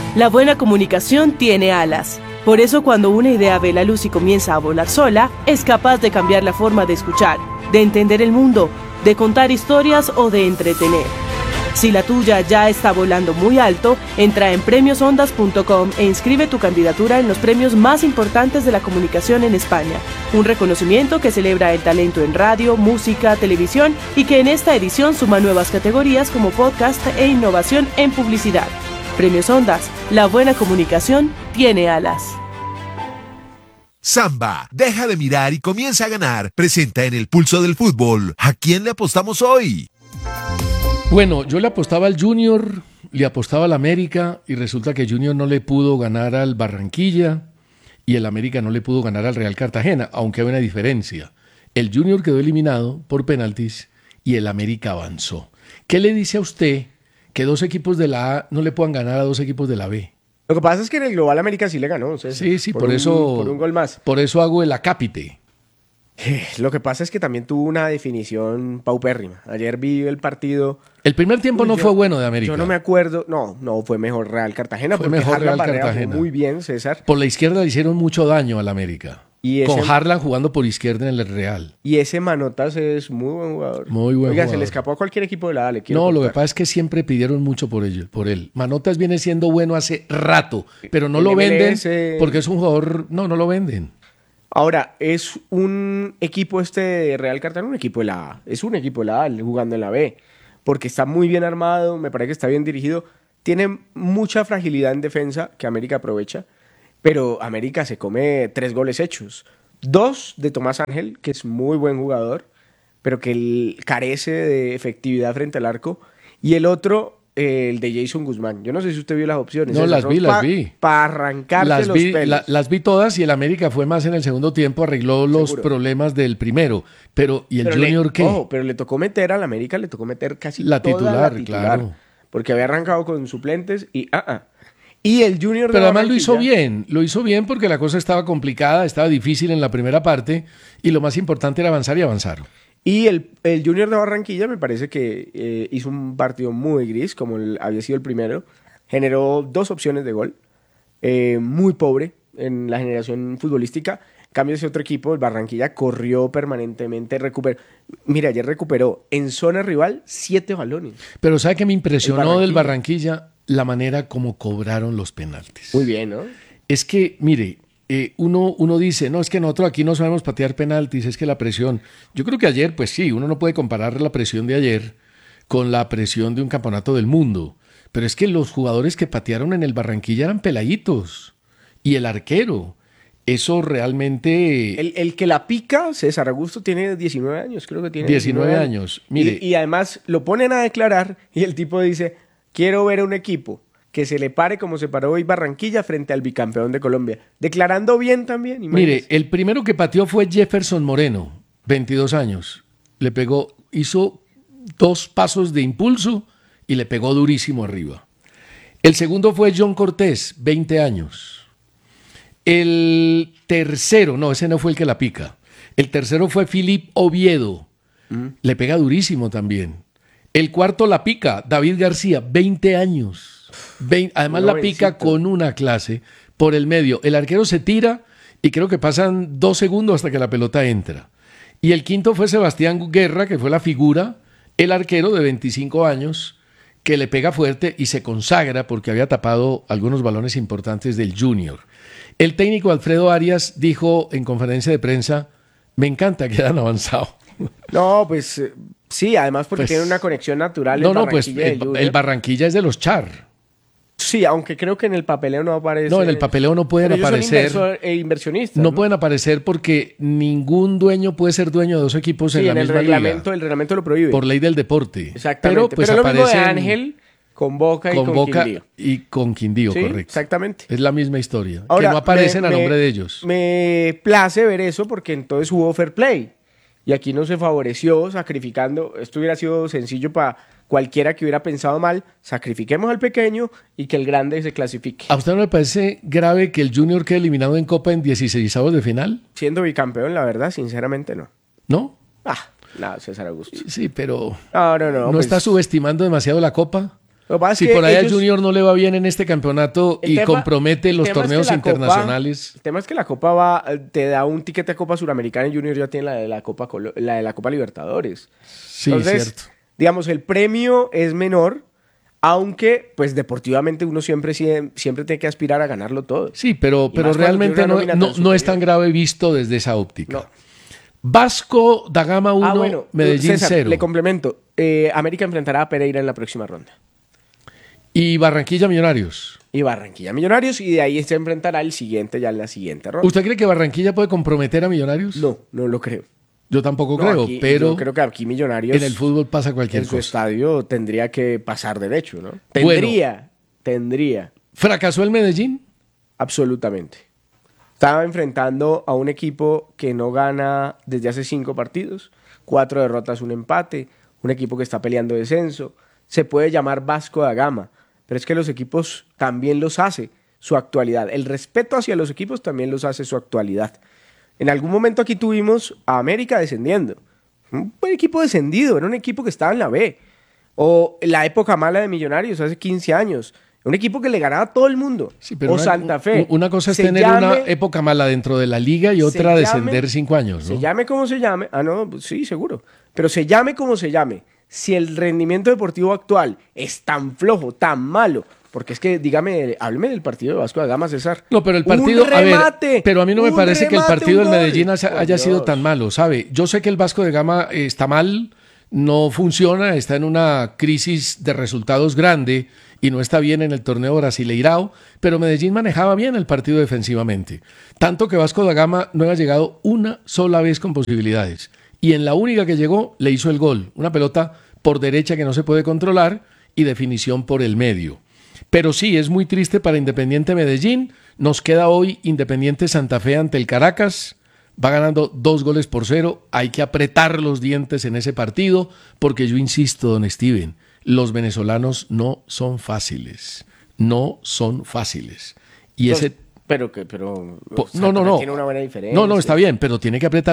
La buena comunicación tiene alas. Por eso cuando una idea ve la luz y comienza a volar sola, es capaz de cambiar la forma de escuchar, de entender el mundo, de contar historias o de entretener. Si la tuya ya está volando muy alto, entra en premiosondas.com e inscribe tu candidatura en los premios más importantes de la comunicación en España. Un reconocimiento que celebra el talento en radio, música, televisión y que en esta edición suma nuevas categorías como podcast e innovación en publicidad. Premios Ondas, la buena comunicación tiene alas. Samba, deja de mirar y comienza a ganar. Presenta en el Pulso del Fútbol. ¿A quién le apostamos hoy? Bueno, yo le apostaba al Junior, le apostaba al América y resulta que Junior no le pudo ganar al Barranquilla y el América no le pudo ganar al Real Cartagena, aunque hay una diferencia. El Junior quedó eliminado por penaltis y el América avanzó. ¿Qué le dice a usted que dos equipos de la A no le puedan ganar a dos equipos de la B? Lo que pasa es que en el Global América sí le ganó. César, Sí, por eso. Por un gol más. Por eso hago el acápite. Lo que pasa es que también tuvo una definición paupérrima. Ayer vi el partido. El primer tiempo no fue bueno de América. Yo no me acuerdo. No, fue mejor Real Cartagena. Fue mejor Harlan Real Barrera Cartagena. Muy bien, César. Por la izquierda le hicieron mucho daño al América. Con Harlan jugando por izquierda en el Real. Y ese Manotas es muy buen jugador. Muy buen jugador. Se le escapó a cualquier equipo de la A. No, lo que pasa es que siempre pidieron mucho por él. Manotas viene siendo bueno hace rato, pero no lo venden porque es un jugador. No lo venden. Ahora, es un equipo de Real Cartagena, un equipo de la A. Es un equipo de la A jugando en la B. Porque está muy bien armado, me parece que está bien dirigido. Tiene mucha fragilidad en defensa que América aprovecha. Pero América se come 3 goles hechos. 2 de Tomás Ángel, que es muy buen jugador, pero que él carece de efectividad frente al arco. Y el otro, el de Jason Guzmán. Yo no sé si usted vio las opciones. No, las vi. Para arrancarse los pelos. Las vi todas y el América fue más en el segundo tiempo, arregló los problemas del primero. ¿Y el Junior qué? Ojo, pero le tocó meter al América, casi la toda la titular. Claro. Porque había arrancado con suplentes y Y el Junior. Pero además lo hizo bien porque la cosa estaba complicada, estaba difícil en la primera parte y lo más importante era avanzar y avanzaron. Y el Junior de Barranquilla me parece que hizo un partido muy gris, como había sido el primero. Generó 2 opciones de gol, muy pobre en la generación futbolística. En cambio, ese otro equipo, el Barranquilla, corrió permanentemente, Mira, ayer recuperó en zona rival 7 balones. Pero ¿sabe qué me impresionó del Barranquilla? La manera como cobraron los penaltis. Muy bien, ¿no? Es que, mire, uno dice, no, es que nosotros aquí no sabemos patear penaltis, es que la presión. Yo creo que ayer, pues sí, uno no puede comparar la presión de ayer con la presión de un campeonato del mundo. Pero es que los jugadores que patearon en el Barranquilla eran peladitos. Y el arquero, eso realmente. El que la pica, César Augusto, tiene 19 años, creo que tiene 19 años. Mire. Y además lo ponen a declarar y el tipo dice: quiero ver a un equipo que se le pare como se paró hoy Barranquilla frente al bicampeón de Colombia. Declarando bien también. Imagínese. Mire, el primero que pateó fue Jefferson Moreno, 22 años. Le pegó, hizo 2 pasos de impulso y le pegó durísimo arriba. El segundo fue John Cortés, 20 años. El tercero, no, ese no fue el que la pica. El tercero fue Philip Oviedo. Le pega durísimo también. El cuarto la pica, David García, 20 años. Además la pica con una clase por el medio. El arquero se tira y creo que pasan 2 segundos hasta que la pelota entra. Y el quinto fue Sebastián Guerra, que fue la figura, el arquero de 25 años, que le pega fuerte y se consagra porque había tapado algunos balones importantes del Junior. El técnico Alfredo Arias dijo en conferencia de prensa, me encanta que hayan avanzado. No, pues sí, además porque tiene una conexión natural. El Barranquilla es de los Char. Sí, aunque creo que en el papeleo no aparece. No, en el papeleo no pueden aparecer. Son inversionistas. No pueden aparecer porque ningún dueño puede ser dueño de 2 equipos en la misma liga. El reglamento lo prohíbe. Por ley del deporte. Exactamente. Pero lo mismo de Ángel con Boca Quindío. Y con Quindío, sí, correcto. Exactamente. Es la misma historia. Ahora, que no aparecen a nombre de ellos. Me place ver eso porque entonces hubo fair play. Y aquí no se favoreció sacrificando. Esto hubiera sido sencillo para cualquiera que hubiera pensado mal. Sacrifiquemos al pequeño y que el grande se clasifique. ¿A usted no le parece grave que el Junior quede eliminado en Copa en 16avos de final? Siendo bicampeón, la verdad, sinceramente no. ¿No? No, César Augusto. Sí, pero... No. ¿No está subestimando demasiado la Copa? Lo que pasa es Si que por ahí a ellos- Junior no le va bien en este campeonato El y tema- compromete el los tema es que torneos la Copa- internacionales. el tema es que la Copa te da un tiquete a Copa Suramericana y Junior ya tiene la de la Copa Libertadores. Sí, Entonces, cierto. digamos, el premio es menor, aunque, pues, deportivamente uno siempre tiene que aspirar a ganarlo todo. Sí, pero más cuando realmente tiene una no, nómina no, tan no es superior. tan grave visto desde esa óptica. No. Vasco da Gama 1, Medellín César, 0. le complemento. América enfrentará a Pereira en la próxima ronda. Y Barranquilla Millonarios. Y Barranquilla Millonarios, y de ahí se enfrentará el siguiente, ya en la siguiente ronda. ¿Usted cree que Barranquilla puede comprometer a Millonarios? No, no lo creo. Yo tampoco No, creo, aquí- pero yo creo que aquí Millonarios en el fútbol pasa cualquier en su cosa. estadio tendría que pasar derecho, ¿no? Bueno. Tendría, ¿Fracasó el Medellín? absolutamente. Estaba enfrentando a un equipo que no gana desde hace 5 partidos, 4 derrotas, un empate, un equipo que está peleando descenso. Se puede llamar Vasco da Gama, pero es que los equipos también los hace su actualidad. El respeto hacia los equipos también los hace su actualidad. En algún momento aquí tuvimos a América descendiendo. Un buen equipo descendido, era un equipo que estaba en la B. O la época mala de Millonarios, hace 15 años. Un equipo que le ganaba a todo el mundo. Sí, pero o Santa Fe. una cosa es Se tener una llame- época mala dentro de la liga y otra se descender llame- 5 años, ¿no? Se llame como se llame. Ah, no, pues sí, seguro. Pero se llame como se llame. Si el rendimiento deportivo actual es tan flojo, tan malo, porque es que, dígame, hábleme del partido de Vasco da Gama, César. No, pero el partido, Un a ver, remate, pero a mí no me un parece que el remate, partido un del gol. Medellín Por haya sido Dios. tan malo, ¿sabe? Yo sé que el Vasco de Gama está mal, no funciona, está en una crisis de resultados grande y no está bien en el torneo Brasileirao, pero Medellín manejaba bien el partido defensivamente. Tanto que Vasco da Gama no había llegado una sola vez con posibilidades. Y en la única que llegó le hizo el gol, una pelota por derecha que no se puede controlar y definición por el medio. Pero sí, es muy triste para Independiente Medellín. Nos queda hoy Independiente Santa Fe ante el Caracas. Va ganando 2-0. Hay que apretar los dientes en ese partido porque yo insisto, don Steven, los venezolanos no son fáciles. No son fáciles. Y ese... Pero No, no, Santa Fe no. tiene una buena diferencia. No, no, está bien, pero tiene que apretar